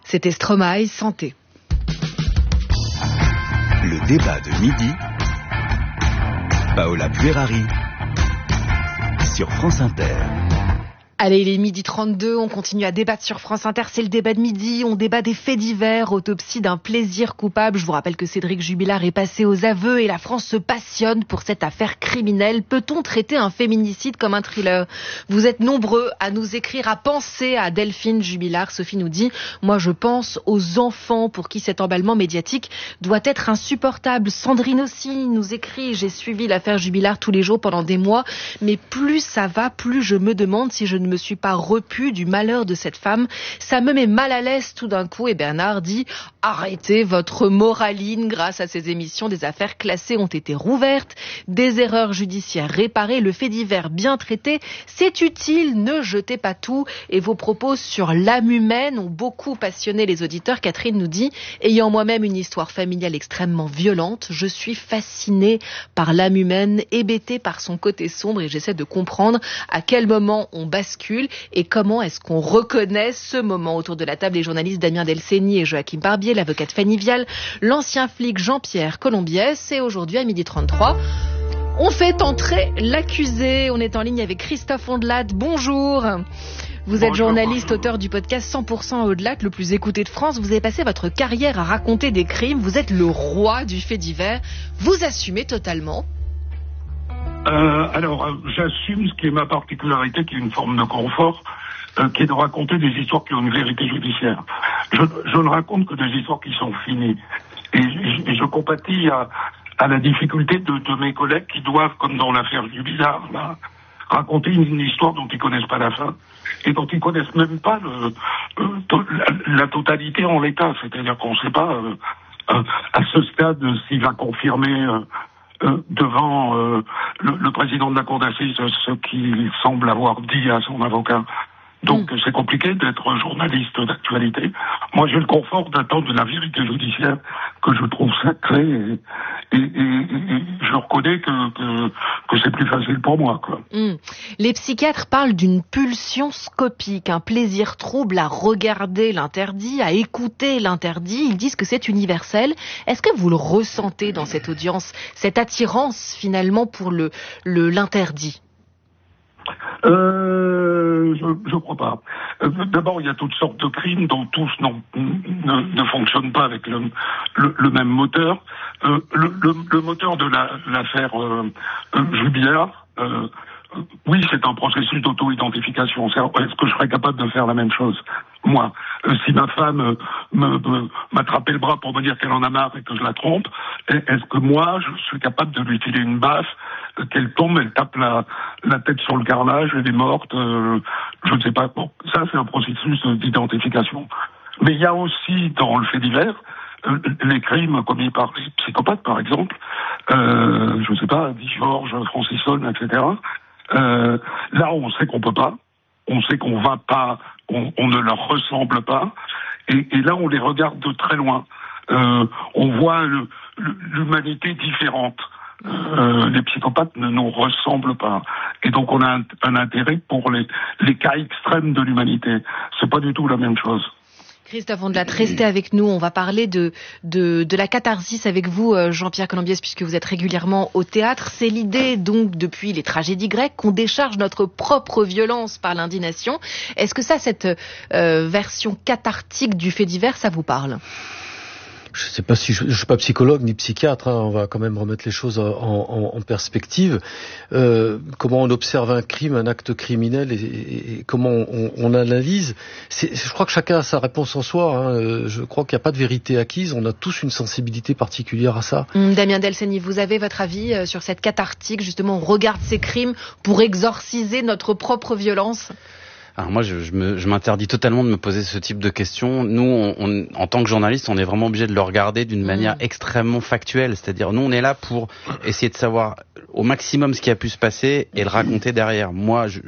C'était Stromae, Santé. Le débat de midi, Paola Puerari, sur France Inter. Allez, il est 12h32, on continue à débattre sur France Inter, c'est le débat de midi, on débat des faits divers, autopsie d'un plaisir coupable. Je vous rappelle que Cédric Jubilard est passé aux aveux et la France se passionne pour cette affaire criminelle. Peut-on traiter un féminicide comme un thriller ? Vous êtes nombreux à nous écrire, à penser à Delphine Jubilard. Sophie nous dit « Moi je pense aux enfants pour qui cet emballement médiatique doit être insupportable ». Sandrine aussi nous écrit « J'ai suivi l'affaire Jubilard tous les jours pendant des mois, mais plus ça va, plus je me demande si je ne me suis pas repue du malheur de cette femme. Ça me met mal à l'aise tout d'un coup. » Et Bernard dit « Arrêtez votre moraline. Grâce à ces émissions, des affaires classées ont été rouvertes, des erreurs judiciaires réparées, le fait divers bien traité. C'est utile, ne jetez pas tout. » Et vos propos sur l'âme humaine ont beaucoup passionné les auditeurs. Catherine nous dit « Ayant moi-même une histoire familiale extrêmement violente, je suis fascinée par l'âme humaine, hébétée par son côté sombre et j'essaie de comprendre à quel moment on bascule et comment est-ce qu'on reconnaît ce moment. » Autour de la table, les journalistes Damien Delceni et Joachim Barbier, l'avocate Fanny Vial, l'ancien flic Jean-Pierre Colombiès et aujourd'hui à 12h33, on fait entrer l'accusé. On est en ligne avec Christophe Ondelat. Bonjour. Vous êtes journaliste, auteur du podcast 100% Au-delà, le plus écouté de France. Vous avez passé votre carrière à raconter des crimes. Vous êtes le roi du fait divers. Vous assumez totalement? J'assume ce qui est ma particularité, qui est une forme de confort, qui est de raconter des histoires qui ont une vérité judiciaire. Je ne raconte que des histoires qui sont finies. Et je compatis à la difficulté de mes collègues qui doivent, comme dans l'affaire Jubilard, raconter une histoire dont ils connaissent pas la fin et dont ils connaissent même pas la totalité en l'état. C'est-à-dire qu'on ne sait pas à ce stade s'il va confirmer devant le président de la cour d'assises ce qu'il semble avoir dit à son avocat. Donc c'est compliqué d'être journaliste d'actualité. Moi j'ai le confort d'attendre la vérité judiciaire que je trouve sacrée et je reconnais que c'est plus facile pour moi, quoi. Les psychiatres parlent d'une pulsion scopique, un plaisir trouble à regarder l'interdit, à écouter l'interdit. Ils disent que c'est universel. Est-ce que vous le ressentez dans cette audience, cette attirance finalement pour l'interdit? Je crois pas. D'abord, il y a toutes sortes de crimes dont tous ne fonctionnent pas avec le même moteur. Le moteur de l'affaire Jubilard, oui, c'est un processus d'auto-identification. Est-ce que je serais capable de faire la même chose, moi? Si ma femme m'attrapait le bras pour me dire qu'elle en a marre et que je la trompe, est-ce que moi, je suis capable de lui tirer une baffe, qu'elle tombe, elle tape la tête sur le carrelage, elle est morte, je ne sais pas. Bon, ça, c'est un processus d'identification. Mais il y a aussi, dans le fait divers, les crimes commis par les psychopathes, par exemple, je ne sais pas, Guy Georges, Francis Holm, etc. Là, on sait qu'on peut pas, on sait qu'on va pas, on ne leur ressemble pas, et là, on les regarde de très loin. On voit l'humanité différente. Les psychopathes ne nous ressemblent pas, et donc on a un intérêt pour les cas extrêmes de l'humanité. C'est pas du tout la même chose. Christophe Ondelat, restez avec nous. On va parler de la catharsis avec vous, Jean-Pierre Colombiès, puisque vous êtes régulièrement au théâtre. C'est l'idée, donc, depuis les tragédies grecques, qu'on décharge notre propre violence par l'indignation. Est-ce que cette version cathartique du fait divers, ça vous parle ? Je sais pas si je suis pas psychologue ni psychiatre, on va quand même remettre les choses en perspective. Comment on observe un crime, un acte criminel et comment on analyse. Je crois que chacun a sa réponse en soi. Je crois qu'il n'y a pas de vérité acquise. On a tous une sensibilité particulière à ça. Damien Delceni, vous avez votre avis sur cette cathartique, justement, on regarde ces crimes pour exorciser notre propre violence? Alors moi, je m'interdis totalement de me poser ce type de questions. Nous, en tant que journaliste, on est vraiment obligé de le regarder d'une manière extrêmement factuelle. C'est-à-dire, nous, on est là pour essayer de savoir au maximum ce qui a pu se passer et le raconter derrière. Moi,